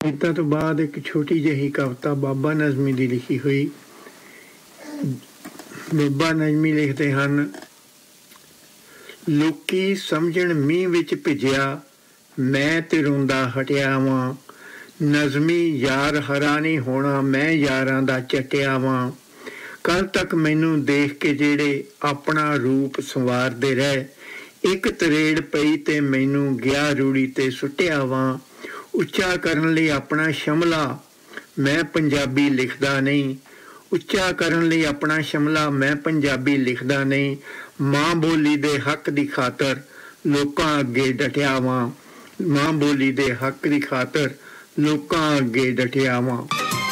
ਗੀਤਾਂ ਤੋਂ ਬਾਅਦ ਇੱਕ ਛੋਟੀ ਜਿਹੀ ਕਵਿਤਾ ਬਾਬਾ ਨਜ਼ਮੀ ਦੀ ਲਿਖੀ ਹੋਈ। ਬਾਬਾ ਨਜ਼ਮੀ ਲਿਖਦੇ ਹਨ, ਲੋਕੀ ਸਮਝਣ ਮੀਂਹ ਵਿੱਚ ਭਿੱਜਿਆ, ਮੈਂ ਤੇ ਰੋਂਦਾ ਹਟਿਆ ਵਾਂ। ਨਜ਼ਮੀ ਯਾਰ ਹਰਾ ਨਹੀਂ ਹੋਣਾ, ਮੈਂ ਯਾਰਾਂ ਦਾ ਚੱਟਿਆ ਵਾਂ। ਕੱਲ੍ਹ ਤੱਕ ਮੈਨੂੰ ਦੇਖ ਕੇ ਜਿਹੜੇ ਆਪਣਾ ਰੂਪ ਸੰਵਾਰਦੇ ਰਹਿ, ਇੱਕ ਤਰੇੜ ਪਈ ਤੇ ਮੈਨੂੰ ਗਿਆ ਰੂੜੀ ਤੇ ਸੁੱਟਿਆ ਵਾਂ। ਉੱਚਾ ਕਰਨ ਲਈ ਆਪਣਾ ਸ਼ਮਲਾ ਮੈਂ ਪੰਜਾਬੀ ਲਿਖਦਾ ਨਹੀਂ, ਉੱਚਾ ਕਰਨ ਲਈ ਆਪਣਾ ਸ਼ਮਲਾ ਮੈਂ ਪੰਜਾਬੀ ਲਿਖਦਾ ਨਹੀਂ। ਮਾਂ ਬੋਲੀ ਦੇ ਹੱਕ ਦੀ ਖਾਤਰ ਲੋਕਾਂ ਅੱਗੇ ਡਟਿਆ ਵਾਂ, ਮਾਂ ਬੋਲੀ ਦੇ ਹੱਕ ਦੀ ਖਾਤਰ ਲੋਕਾਂ ਅੱਗੇ ਡਟਿਆ ਵਾਂ।